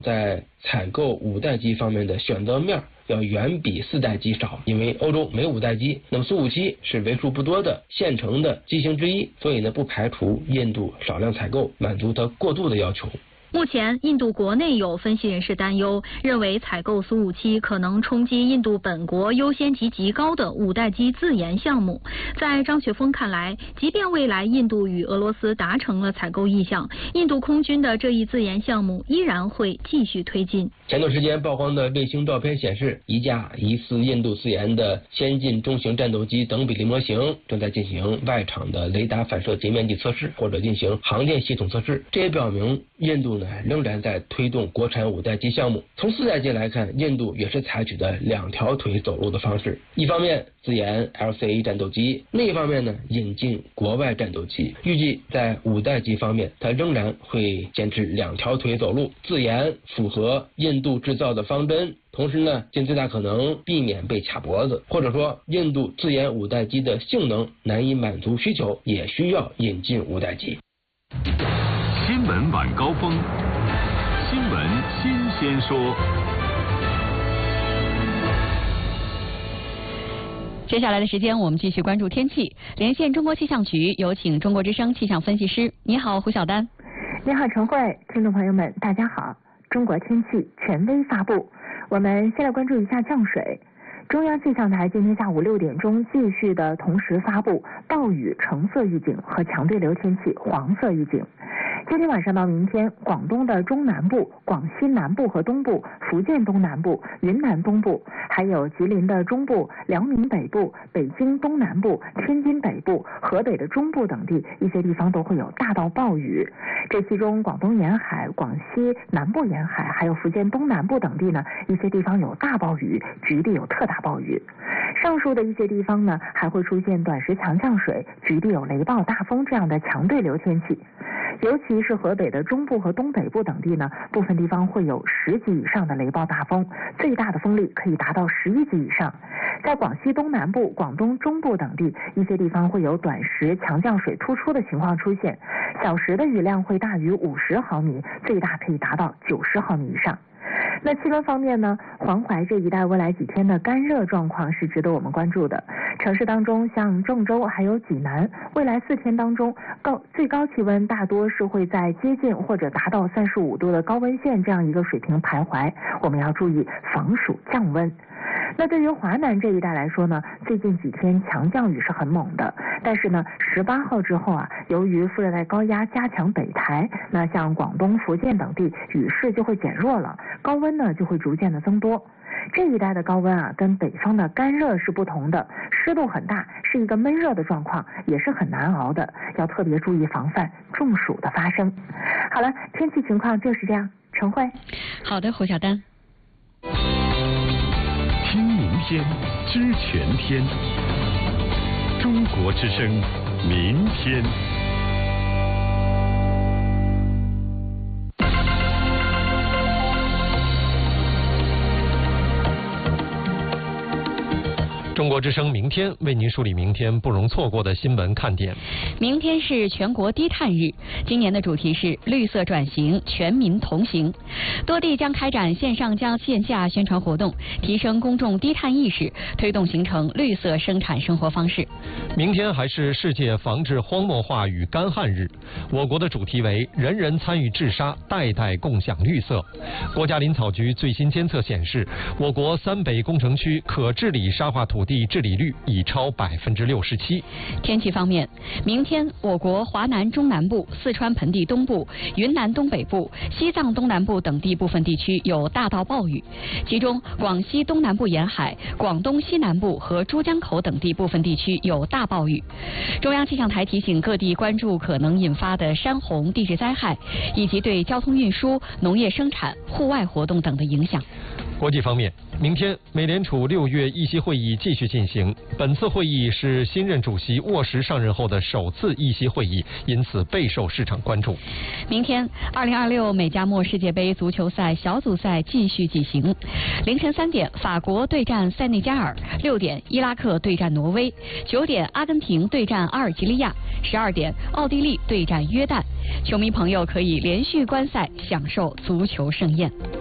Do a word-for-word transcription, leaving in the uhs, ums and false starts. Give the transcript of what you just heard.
在采购五代机方面的选择面要远比四代机少，因为欧洲没五代机，那么苏五七是为数不多的现成的机型之一，所以呢不排除印度少量采购，满足它过度的要求。 目前，印度国内有分析人士担忧，认为采购苏五七可能冲击印度本国优先级极高的五代机自研项目。在张雪峰看来，即便未来印度与俄罗斯达成了采购意向，印度空军的这一自研项目依然会继续推进。 前段时间曝光的卫星照片显示，一架疑似印度自研的先进中型战斗机等比例模型正在进行外场的雷达反射截面积测试，或者进行航电系统测试。这也表明印度呢仍然在推动国产五代机项目。从四代机来看，印度也是采取的两条腿走路的方式，一方面自研 L C A 战斗机，另一方面呢引进国外战斗机。预计在五代机方面，它仍然会坚持两条腿走路，自研符合印度制造的方针，同时呢尽最大可能避免被卡脖子，或者说印度自研五代机的性能难以满足需求，也需要引进五代机。 新闻晚高峰，新闻新鲜说。 接下来的时间，我们继续关注天气。连线中国气象局，有请中国之声气象分析师。你好，胡晓丹。 你好，陈慧，听众朋友们，大家好。中国天气权威发布，我们先来关注一下降水。中央气象台今天下午六点钟继续的同时发布暴雨橙色预警和强对流天气黄色预警。今天晚上到明天，广东的中南部、广西南部和东部、福建东南部、云南东部，还有吉林的中部、辽宁北部、北京东南部、天津北部、河北的中部等地一些地方都会有大到暴雨。这其中，广东沿海、广西南部沿海，还有福建东南部等地呢，一些地方有大暴雨，局地有特大暴雨。上述的一些地方呢，还会出现短时强降水、局地有雷暴、大风这样的强对流天气。尤其是河北的中部和东北部等地呢，部分地方会有十级以上的雷暴大风，最大的风力可以达到十一级以上。在广西东南部、广东中部等地，一些地方会有短时强降水突出的情况出现，小时的雨量会大于五十毫米，最大可以达到九十毫米以上。那气温方面呢，黄淮这一带未来几天的干热状况是值得我们关注的。城市当中，像郑州还有济南，未来四天当中高最高气温大多是会在接近或者达到三十五度的高温线这样一个水平徘徊，我们要注意防暑降温。那对于华南这一带来说呢，最近几天强降雨是很猛的，但是呢，十八号之后啊，由于副热带高压加强北抬，那像广东、福建等地雨势就会减弱了，高温呢就会逐渐的增多。这一带的高温啊，跟北方的干热是不同的，湿度很大，是一个闷热的状况，也是很难熬的，要特别注意防范中暑的发生。好了，天气情况就是这样。陈慧。 好的，胡晓丹。 听明天，知全天。中国之声，明天。 中国之声明天为您梳理明天不容错过的新闻看点。 明天是全国低碳日，今年的主题是绿色转型，全民同行。多地将开展线上加线下宣传活动，提升公众低碳意识，推动形成绿色生产生活方式。 明天还是世界防治荒漠化与干旱日，我国的主题为人人参与治沙，代代共享绿色。国家林草局最新监测显示，我国三北工程区可治理沙化土地地治理率已超百分之六十七。 天气方面，明天我国华南中南部、四川盆地东部、云南东北部、西藏东南部等地部分地区有大到暴雨，其中广西东南部沿海、广东西南部和珠江口等地部分地区有大暴雨。中央气象台提醒各地关注可能引发的山洪、地质灾害，以及对交通运输、农业生产、户外活动等的影响。 国际方面，明天美联储六月议息会议继续进行，本次会议是新任主席沃什上任后的首次议息会议，因此备受市场关注。 明天，二零二六美加墨世界杯足球赛小组赛继续进行。凌晨三点，法国对战塞内加尔；六点，伊拉克对战挪威；九点，阿根廷对战阿尔及利亚；十二点，奥地利对战约旦。球迷朋友可以连续观赛，享受足球盛宴。